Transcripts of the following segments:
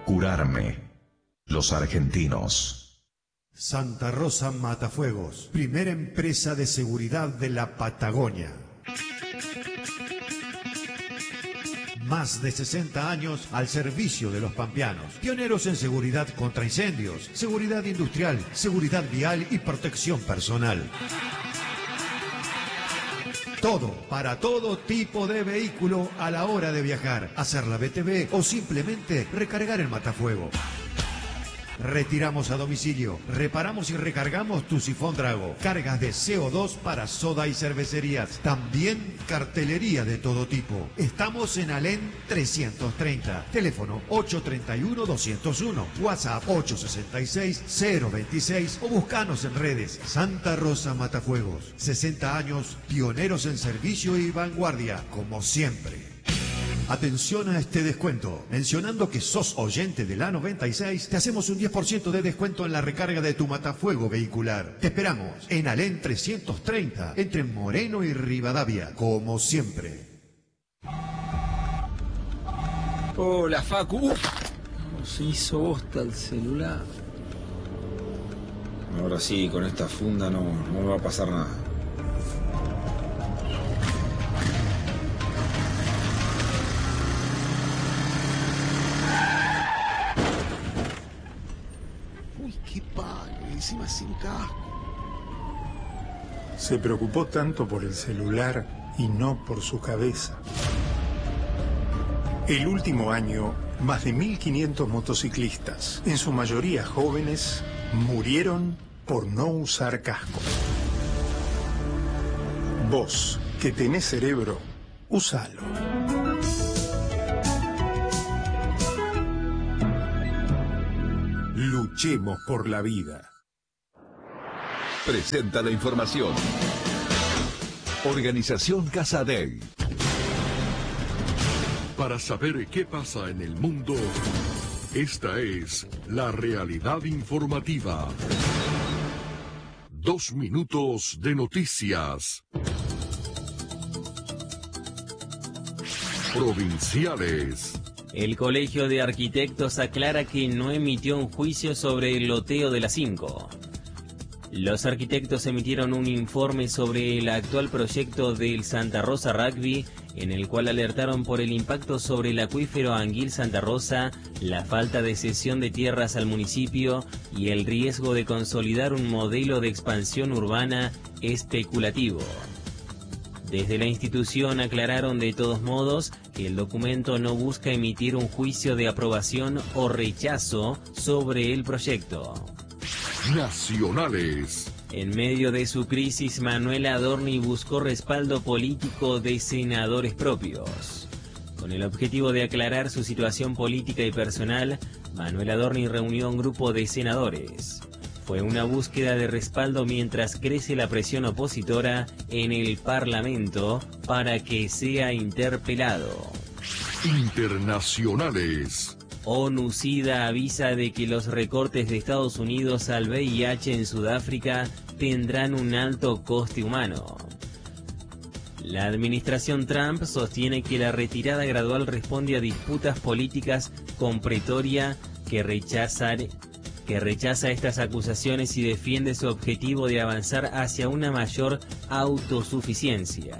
Curarme. Los argentinos. Santa Rosa Matafuegos, primera empresa de seguridad de la Patagonia. Más de 60 años al servicio de los pampeanos. Pioneros en seguridad contra incendios, seguridad industrial, seguridad vial y protección personal. Todo, para todo tipo de vehículo a la hora de viajar, hacer la BTV o simplemente recargar el matafuego. Retiramos a domicilio, reparamos y recargamos tu sifón Drago, cargas de CO2 para soda y cervecerías, también cartelería de todo tipo. Estamos en Alén 330, teléfono 831-201, WhatsApp 866-026 o buscanos en redes. Santa Rosa Matafuegos, 60 años, pioneros en servicio y vanguardia, como siempre. Atención a este descuento. Mencionando que sos oyente de la 96, te hacemos un 10% de descuento en la recarga de tu matafuego vehicular. Te esperamos en Alén 330, entre Moreno y Rivadavia, como siempre. Hola, Facu. Se hizo bosta el celular. Ahora sí, con esta funda no me va a pasar nada. Encima sin casco. Se preocupó tanto por el celular y no por su cabeza. El último año, más de 1.500 motociclistas, en su mayoría jóvenes, murieron por no usar casco. Vos, que tenés cerebro, úsalo. Luchemos por la vida. Presenta la información. Organización Casadei. Para saber qué pasa en el mundo, esta es la realidad informativa. 2 minutos de noticias. Provinciales. El Colegio de Arquitectos aclara que no emitió un juicio sobre el loteo de la 5. Los arquitectos emitieron un informe sobre el actual proyecto del Santa Rosa Rugby, en el cual alertaron por el impacto sobre el acuífero Anguil Santa Rosa, la falta de cesión de tierras al municipio y el riesgo de consolidar un modelo de expansión urbana especulativo. Desde la institución aclararon de todos modos que el documento no busca emitir un juicio de aprobación o rechazo sobre el proyecto. Nacionales. En medio de su crisis, Manuel Adorni buscó respaldo político de senadores propios. Con el objetivo de aclarar su situación política y personal, Manuel Adorni reunió a un grupo de senadores. Fue una búsqueda de respaldo mientras crece la presión opositora en el Parlamento para que sea interpelado. Internacionales. ONU-SIDA avisa de que los recortes de Estados Unidos al VIH en Sudáfrica tendrán un alto coste humano. La administración Trump sostiene que la retirada gradual responde a disputas políticas con Pretoria que rechaza estas acusaciones y defiende su objetivo de avanzar hacia una mayor autosuficiencia.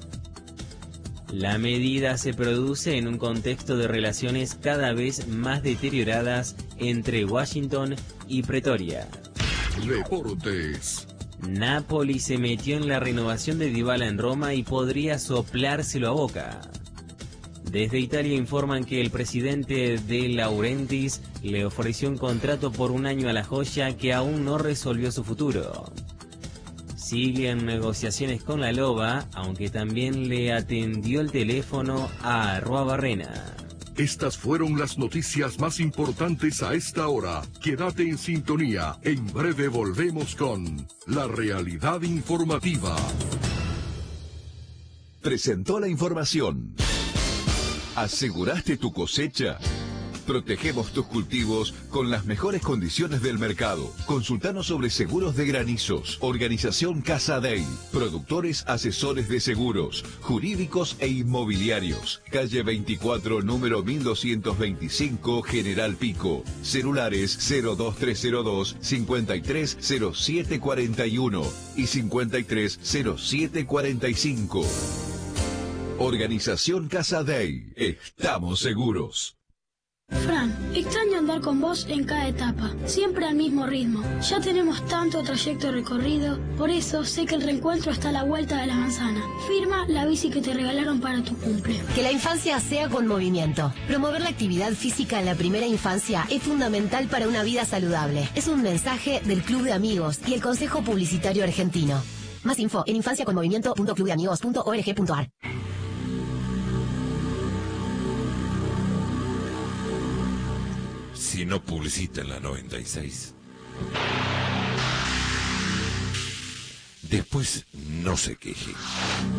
La medida se produce en un contexto de relaciones cada vez más deterioradas entre Washington y Pretoria. Deportes. Napoli se metió en la renovación de Dybala en Roma y podría soplárselo a Boca. Desde Italia informan que el presidente de Laurentiis le ofreció un contrato por 1 año a la joya que aún no resolvió su futuro. Siguen negociaciones con la Loba, aunque también le atendió el teléfono a Arruabarrena. Estas fueron las noticias más importantes a esta hora. Quédate en sintonía. En breve volvemos con La Realidad Informativa. Presentó la información. ¿Aseguraste tu cosecha? Protegemos tus cultivos con las mejores condiciones del mercado. Consultanos sobre seguros de granizos. Organización Casa Day. Productores asesores de seguros, jurídicos e inmobiliarios. Calle 24, número 1225, General Pico. Celulares 02302 530741 y 530745. Organización Casa Day. Estamos seguros. Fran, extraño andar con vos en cada etapa, siempre al mismo ritmo. Ya tenemos tanto trayecto recorrido, por eso sé que el reencuentro está a la vuelta de la manzana. Firma la bici que te regalaron para tu cumple. Que la infancia sea con movimiento. Promover la actividad física en la primera infancia es fundamental para una vida saludable. Es un mensaje del Club de Amigos y el Consejo Publicitario Argentino. Más info en infanciaconmovimiento.clubdeamigos.org.ar. Si no publicita en la 96. Después no se queje.